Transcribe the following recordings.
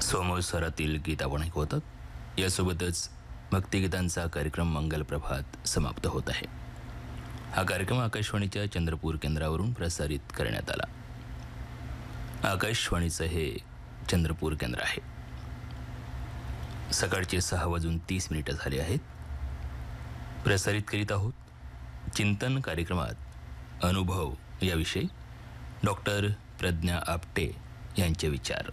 सोमवारातील गीत आपण ऐकवतात. यासोबतच भक्तिगीतांचा कार्यक्रम मंगल प्रभात समाप्त होत आहे. हा कार्यक्रम आकाशवाणीच्या चंद्रपूर केंद्रावरून प्रसारित करण्यात आला. आकाशवाणीचं हे चंद्रपूर केंद्र आहे. सकाळचे 6:30 झाले आहेत. प्रसारित करीत आहोत चिंतन कार्यक्रमात अनुभव याविषयी डॉक्टर प्रज्ञा आपटे यांचे विचार.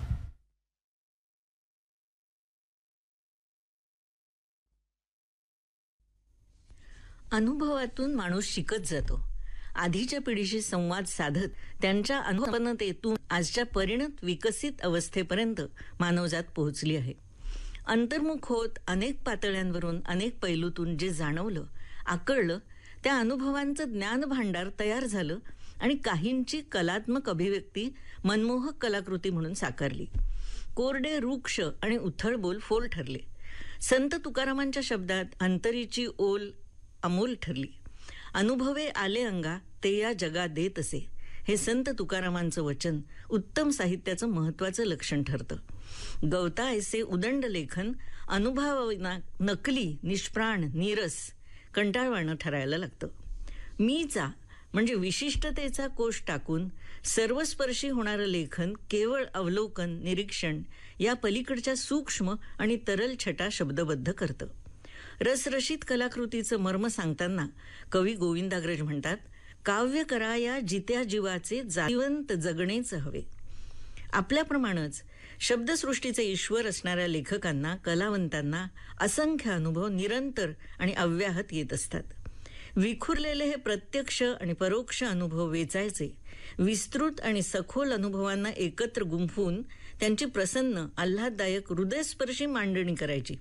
अनुभवातून माणूस शिकत जातो. आधीच्या पिढीशी संवाद साधत त्यांच्या अनुभवतेतून आजच्या परिणत विकसित अवस्थेपर्यंत मानवजात पोहोचली आहे. अंतर्मुख होत अनेक पातळ्यांवरून अनेक पैलूतून जे जाणवलं आकळलं त्या अनुभवांचं ज्ञान भांडार तयार झालं आणि काहींची कलात्मक अभिव्यक्ती मनमोहक कलाकृती म्हणून साकारली. कोरडे रुक्ष आणि उथळ बोल फोल ठरले. संत तुकारामांच्या शब्दात अंतरीची ओल अमोल ठरली. अनुभवे आले अंगा ते या जगा देत असे. हे संत तुकारामांचं वचन उत्तम साहित्याचं महत्वाचं लक्षण ठरतं. गवता ऐसे उदंड लेखन अनुभवाविना नकली निष्प्राण नीरस कंटाळवाणं ठरायला लागतं. मीचा म्हणजे विशिष्टतेचा कोश टाकून सर्वस्पर्शी होणारं लेखन केवळ अवलोकन निरीक्षण या पलीकडच्या सूक्ष्म आणि तरल छटा शब्दबद्ध करतं. रसरशीत कलाकृतीचं मर्म सांगताना कवी गोविंदाग्रज म्हणतात, काव्य करा या जित्या जीवाचे जिवंत जगणेच हवे. आपल्याप्रमाणेच शब्दसृष्टीचे ईश्वर असणाऱ्या लेखकांना कलावंतांना असंख्य अनुभव निरंतर आणि अव्याहत येत असतात. विखुरलेले हे प्रत्यक्ष आणि परोक्ष अनुभव वेचायचे, विस्तृत आणि सखोल अनुभवांना एकत्र गुंफून त्यांची प्रसन्न आल्हाददायक हृदयस्पर्शी मांडणी करायची.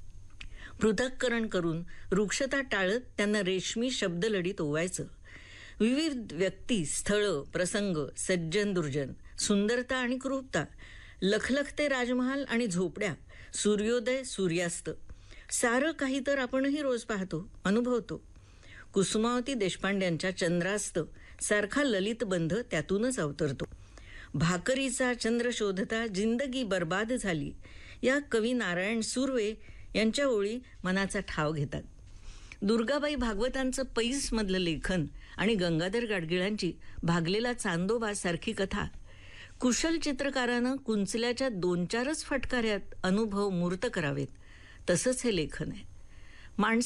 पृथक्करण करून वृक्षता टाळत त्यांना रेशमी शब्दलढीत ओवायचं. विविध व्यक्ती स्थळं प्रसंग सज्जन दुर्जन सुंदरता आणि क्रूरता लखलखते राजमहाल आणि झोपड्या सूर्योदय सूर्यास्त सारं काही तर आपणही रोज पाहतो अनुभवतो. कुसुमावती देशपांड्यांच्या चंद्रास्त सारखा ललित बंध त्यातूनच अवतरतो. भाकरीचा चंद्र शोधता जिंदगी बर्बाद झाली या कवी नारायण सुर्वे यांच्या ओळी मनाचा ठाव घेतात. दुर्गाबाई भागवतांचं पैस मधलं लेखन आणि गंगाधर गाडगिळांची भागलेला चांदोबा सारखी कथा कुशल चित्रकारानं कुंचल्याच्या 2-4च फटकाऱ्यात अनुभव मूर्त करावेत तसंच हे लेखन आहे.